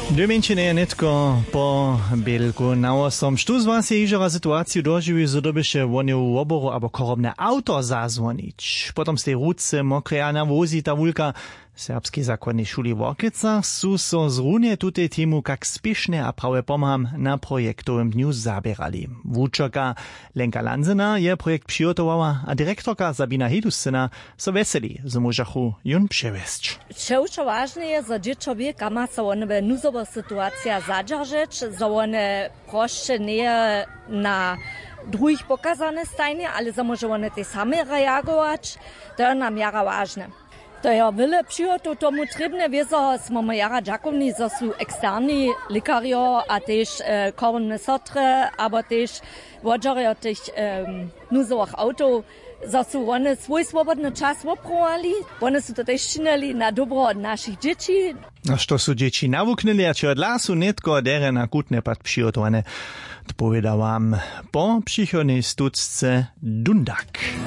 Dymieńčine je netko po Bielku nałosom. Štu z was je ižera situaciju doživi, zo dobyše oni u oboru abo korobne auto zazvonić. Potom z tej ruce mokre a na vozi ta vulka serbskiej zakonnej šuli w Oklicach su so zrune tutej temu kak spiešne a prawe pomham na projektowym dniu zabierali. Wučerka Lenka Lanzena je projekt přijotowała, a direktorka Sabina Heduscina so veseli, zo môžachu jun převesť. Čo važne je za dječovi, kama sa one ve nuzova situacija zadržeć, za one prošće nije na drugih pokazane stajne, ali za može one te same reagovać, to je nam jara važne. To je vele přijotov tomu trebne, viezo smo ma jara džakovni, za su eksterni likario, a tež korne sotre, abo tež vodžario tež nuzovach autov, za su one svoj svobodny čas oprovali, one su to tež činili na dobro našich dječi. A što su dječi navuknili, a či od lasu netko dere na kutne pad přijotovane, povedal vám po přichodnej stučce Dundak.